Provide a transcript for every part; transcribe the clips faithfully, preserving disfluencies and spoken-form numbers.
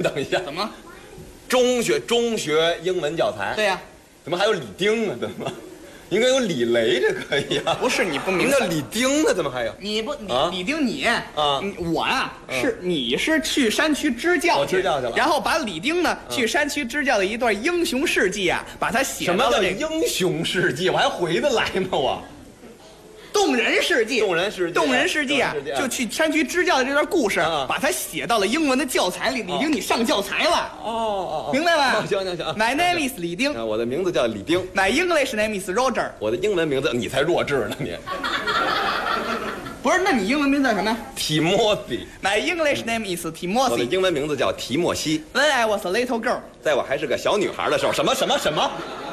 等一下， 怎么？ 中学中学英文教材？ 对呀、啊， 怎么还有李丁啊？怎么？应该有李雷，这可以啊。 不是你不明白， 叫李丁呢？怎么还有？ 你不李、 啊、 李丁你啊， 我呀、啊、是、 啊、 你是去山区支教去，支教去了， 然后把李丁呢、啊、去山区支教的一段英雄事迹啊，把它写到了、这个。 什么叫英雄事迹？我还回得来吗？我。 动人事迹， 动人事迹， 动人事迹啊！就去山区支教的这段故事， 啊、 把它写到了英文的教材里。李丁，你上教材了？ 哦哦， 明白吧？ 行行行。 My name is 李丁。 我的名字叫李丁。 My English name is Roger。 我的英文名字，你才弱智呢你。 不是，那你英文名字叫什么呀 ？Timothy。 My English name is Timothy。 我的英文名字叫提莫西。 When I was a little girl。 在我还是个小女孩的时候，什么什么什么？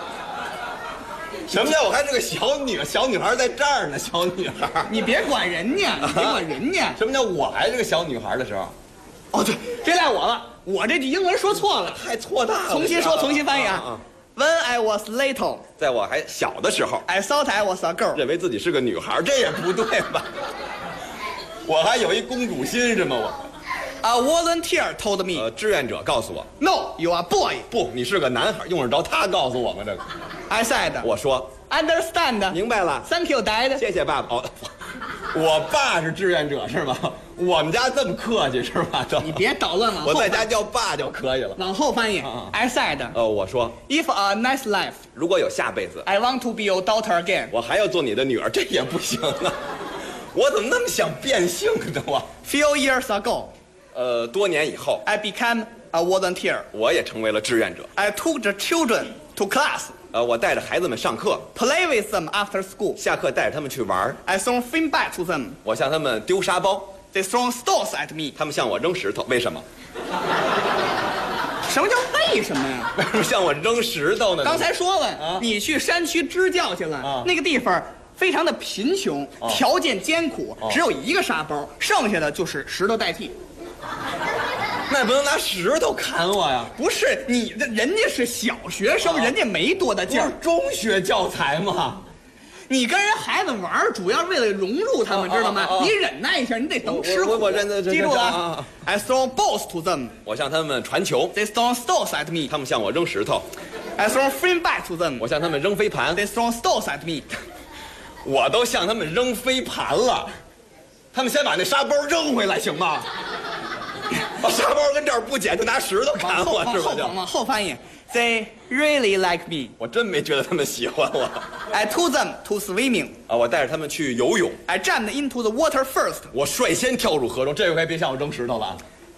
什么叫我还是个小女小女孩在这儿呢？小女孩， 你别管人家，你别管人家。 什么叫我还是个小女孩的时候？ 哦，对，这赖我了，我这句英文说错了， 太错大了。 重新说，重新翻译啊。 啊啊 When I was little， 在我还小的时候 ，I thought I was a girl， 认为自己是个女孩，这也不对吧？我还有一公主心是吗？我。 A volunteer told me， 呃，志愿者告诉我 ，No, you are boy。 不，你是个男孩，用得着他告诉我吗？这个。 I said， 我说 ，Understand， 明白了 ，Thank you, Dad。 谢谢爸爸。哦，我爸是志愿者是吗？我们家这么客气是吧？ 你别捣乱了， 我在家叫爸就可以了。 往后翻译 ，I said， 呃，我说 ，If a nice life， 如果有下辈子 ，I want to be your daughter again。 我还要做你的女儿，这也不行啊！我怎么那么想变性呢？我 Few years ago， 呃，多年以后 ，I became a volunteer。 我也成为了志愿者。 I took the children to class。 呃，我带着孩子们上课 ，Play with them after school。 下课带着他们去玩 I throw fin back to them。 我向他们丢沙包 They throw stones at me。 他们向我扔石头，为什么？ 什么叫为什么呀？ 为什么向我扔石头呢？ 刚才说了， 啊、 你去山区支教去了， 啊、 那个地方非常的贫穷， 啊、 条件艰苦， 啊、 只有一个沙包，剩下的就是石头代替。 那也不能拿石头砍我呀！ 不是你的，人家是小学生，啊、人家没多大劲儿， 中学教材嘛。 你跟人孩子玩，主要是为了融入他们， 啊、 知道吗？ 啊啊、 你忍耐一下，你得等吃苦。 我我认得， 记住了。 啊、 I throw balls to them。 我向他们传球。 They throw stones at me。 他们向我扔石头。 I throw fin back to them。 我向他们扔飞盘。 They throw stones at me。 我都向他们扔飞盘了，他们先把那沙包扔回来行吗？把沙包跟这儿不捡，就拿石头砍我是吧？ 往后翻译 ，They really like me。 我真没觉得他们喜欢我。 I took them to swimming。 啊，我带着他们去游泳。 I jumped into the water first。 我率先跳入河中，这回别向我扔石头了。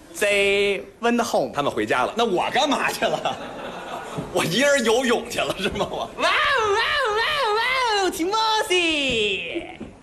They went home。 他们回家了，那我干嘛去了？我一人游泳去了是吗？我。 哇哦哇哦哇哦哇哦 ，Timothy。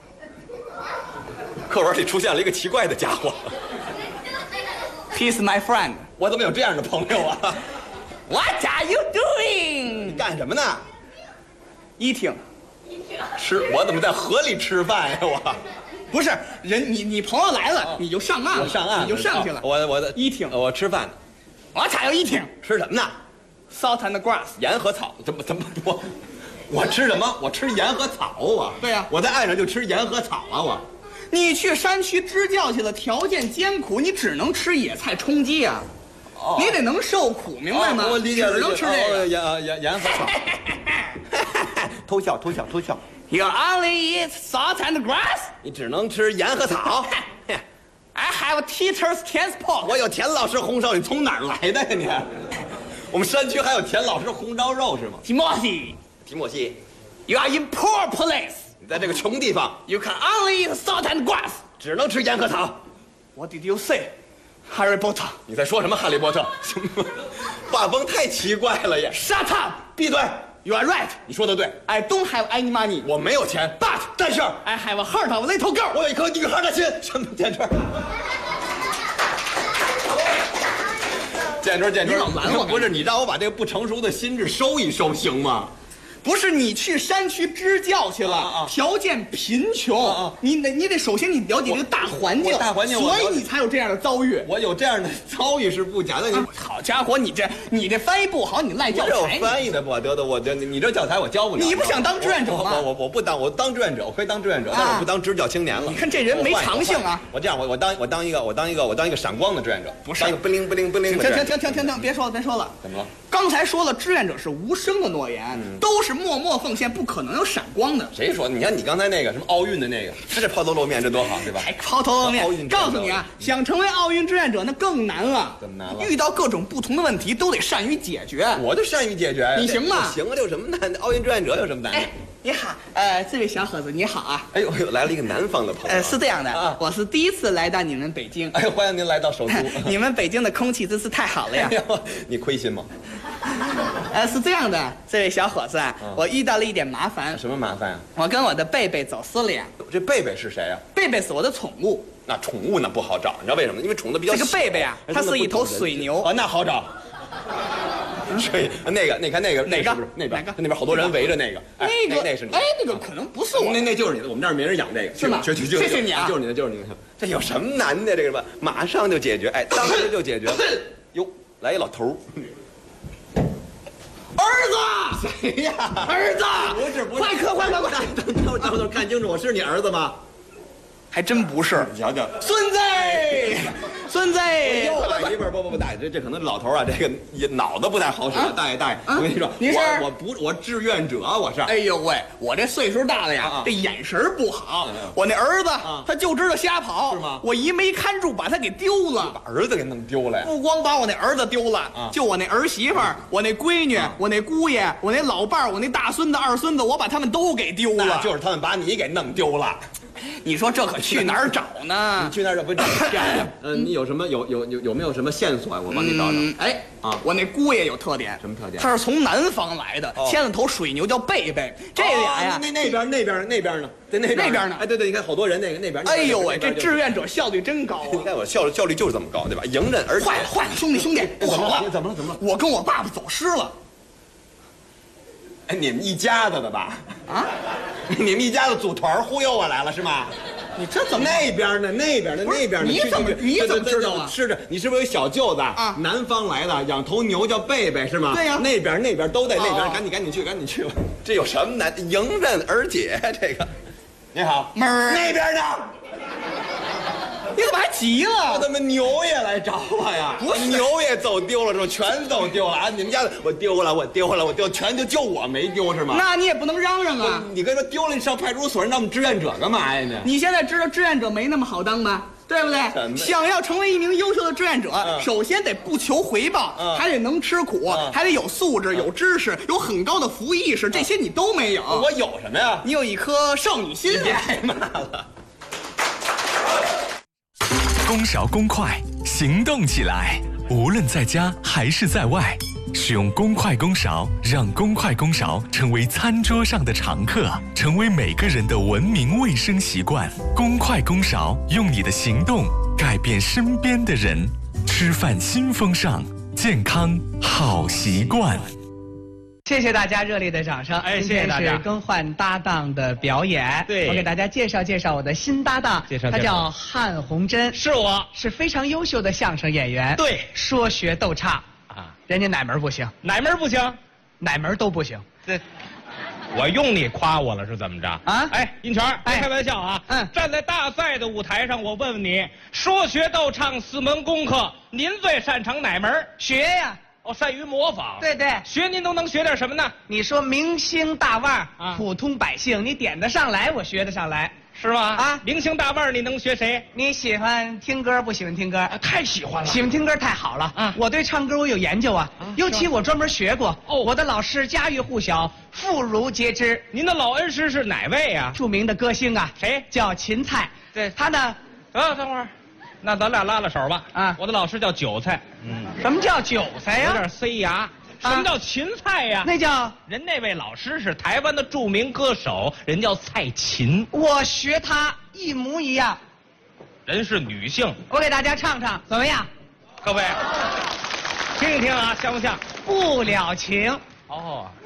课文里出现了一个奇怪的家伙。 He's my friend。 我怎么有这样的朋友啊 ？What are you doing？ 你干什么呢 ？Eating。 吃？我怎么在河里吃饭呀？我。 不是人，你你朋友来了，你就上岸了， 我上岸， 你就上去了。 我我的 eating， 我吃饭呢。 我才要 eating， 吃什么呢 ？Salt and grass， 盐和草。怎么怎么我我吃什么？我吃盐和草啊。 对呀， 我在岸上就吃盐和草啊。我。 你去山区支教去了，条件艰苦，你只能吃野菜充饥啊。哦。你得能受苦，明白吗？ 我理解了。 只能吃这个盐盐盐和草。偷笑偷笑偷笑。 You only eat salt and grass？ 你只能吃盐和草。 I have teacher's Tian's pork。 我有田老师红烧，你从哪儿来的呀你？我们山区还有田老师红烧肉是吗 ？Timothy， 提莫西 ，You are in poor place。 你在这个穷地方 ，You can only eat salt and grass， 只能吃盐和草。 What did you say, Harry Potter？ 你在说什么，哈利波特？画风太奇怪了也。 Shut up！ 闭嘴！ You are right， 你说的对。 I don't have any money， 我没有钱 ，But 但是 I have a heart of a little girl， 我有一颗女孩的心。什么建春？建春，建春， 你老拦我， 不是你让我把这个不成熟的心智收一收行吗？ 不是你去山区支教去了， 啊啊条件贫穷， 啊啊你得你得首先你了解这个大环境， 我大环境我了解所以你才有这样的遭遇。 我有这样的遭遇是不假的，你啊好家伙，你这你这翻译不好，你赖教不是我材。 翻译的不好，得得我这你这教材我教不了。 你不想当志愿者吗我我我我不当，我当志愿者，我可以当志愿者，但是我不当支教青年了。 你看这人没长性啊！ 我这样，我我当我当一个我当一个我当一个闪光的志愿者， 不是当一个不灵不灵不灵停的志愿者。 停停停停停，别说了别说了。 怎么了？ 刚才说了，志愿者是无声的诺言，都是默默奉献，不可能有闪光的。 谁说？你看你刚才那个什么奥运的那个，他这抛头露面，这多好，对吧？ 还抛头露面奥运。志愿者告诉你啊，想成为奥运志愿者那更难了。 怎么难了？ 遇到各种不同的问题都得善于解决。 我就善于解决呀。 你行吗？ 行啊，这有什么难的？奥运志愿者有什么难的？ 哎，你好，呃，这位小伙子你好啊。 哎呦哎呦，来了一个南方的朋友。 呃，是这样的， 啊我是第一次来到你们北京。 哎，欢迎您来到首都。 你们北京的空气真是太好了呀哎。呦，你亏心吗？ 呃，是这样的，这位小伙子啊，我遇到了一点麻烦。 什么麻烦呀？ 我跟我的贝贝走失了呀。 这贝贝是谁呀？ 贝贝是我的宠物。 那宠物呢不好找，你知道为什么？因为宠的比较小。 这个贝贝啊，它是一头水牛。 啊，那好找。水那个，你看那个哪个是不是那边？ 哪个那边好多人围着那个。哎那个那是你。 哎，那个可能不是我。 那那就是你的，我们这儿没人养这个， 是吗去去去， 谢谢你啊就是你的，就是你的。这有什么难的？这个吧，马上就解决，哎，当时就解决。哟，来一老头儿。 儿子， 谁呀？ 儿子， 不是不是， 快快快快快！ 等等等等等，看清楚，我是你儿子吗？ 还真不是。 瞧瞧， 孙子，孙子， 又来一辈儿，不不不，大爷，这这可能老头儿啊，这个也脑子不太好使。大爷大爷，我跟你说， 你是我我不我志愿者，我是。 哎呦喂，我这岁数大了呀， 啊啊这眼神儿不好嗯嗯。 我那儿子啊他就知道瞎跑， 是吗我一没看住，把他给丢了。 把儿子给弄丢了呀？ 不光把我那儿子丢了， 啊就我那儿媳妇儿、我那闺女、我那姑爷、我那老伴儿、我那大孙子、二孙子，我把他们都给丢了。 那就是他们把你给弄丢了。 你说这可去哪儿找呢你？去那儿不找这样的？呃，你有什么有有有有没有什么线索呀？我帮你找找。 嗯，哎， 啊我那姑爷有特点。 什么特点他是从南方来的， 哦牵了头水牛叫贝贝。这俩呀哦，那那边那边那边呢？在那边那边呢哎，对对，你看好多人那个那边。 哎呦喂，这那边就是志愿者效率真高啊！ 你看我效率效率就是这么高，对吧？迎刃而解。 坏了坏了，兄弟兄弟，不好了！ 怎么了怎么了？ 我跟我爸爸走失了。 哎，你们一家子的吧？ 啊？ 你们一家子组团忽悠我来了是吗？ 你这怎么？ 那边呢？那边呢？ 不是那边呢？ 你怎么去去去你怎么对对对知道啊是的，你是不是有小舅子啊南方来的，养头牛叫贝贝是吗？ 对呀那边那边都在那哦边，赶紧赶紧去，赶紧去吧。这有什么难？迎刃而解，这个。你好， 门儿那边呢？ 你怎么还急了？ 我怎么牛也来找我呀？ 不是牛也走丢了是吧？全走丢了啊！你们家的我丢了，我丢了，我丢，全就就我没丢是吗？ 那你也不能嚷嚷啊！ 你跟说丢了，你上派出所，让我们志愿者干嘛呀你？ 你现在知道志愿者没那么好当吧？对不对什？么想要成为一名优秀的志愿者， 嗯首先得不求回报， 嗯还得能吃苦， 嗯还得有素质、有知识、有很高的服务意识，这些你都没有。 我有什么呀？ 你有一颗少女心别啊！ 挨骂了。 公勺公筷，行动起来！无论在家还是在外，使用公筷公勺，让公筷公勺成为餐桌上的常客，成为每个人的文明卫生习惯。公筷公勺，用你的行动改变身边的人。吃饭新风尚，健康好习惯。 谢谢大家热烈的掌声！ 哎谢谢大家今天是更换搭档的表演， 对我给大家介绍介绍我的新搭档， 介绍介绍他叫汉红珍， 是我是非常优秀的相声演员， 对说学逗唱， 啊， 人家哪门不行， 哪门不行？ 哪门都不行。 这我用你夸我了是怎么着？ 啊哎，银泉，别哎开玩笑啊！ 嗯站在大赛的舞台上，我问问你，说学逗唱四门功课，您最擅长哪门？ 学呀， 哦，善于模仿。 对对， 学您都能学点什么呢？ 你说明星大腕儿啊普通百姓，你点得上来，我学得上来。 是吗？ 啊明星大腕儿，你能学谁？ 你喜欢听歌不喜欢听歌？ 啊，太喜欢了。 喜欢听歌太好了， 啊我对唱歌我有研究啊，尤其我专门学过。 哦我的老师家喻户晓，妇孺皆知， 您的老恩师是哪位呀？ 著名的歌星啊， 谁叫芹菜。 对他呢， 啊，等会儿，那咱俩拉拉手吧。 啊我的老师叫韭菜，嗯， 什么叫韭菜呀？ 有点塞牙。什么叫芹菜呀？ 那叫人那位老师是台湾的著名歌手，人叫蔡琴， 我学他一模一样。 人是女性。 我给大家唱唱，怎么样？ 各位，听一听啊，像不像？ 不了情。 哦，